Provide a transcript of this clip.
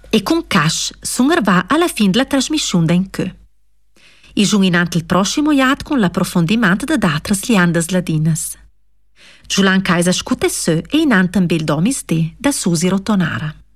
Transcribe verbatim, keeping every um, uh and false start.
E con Cash sono arrivati alla fine della trasmissione in che. E giunginante il prossimo iad con l'approfondimento di altre liandes ladinas. Giulan Kaiser scutte se e in antan bel domis de da Susi Rotonara.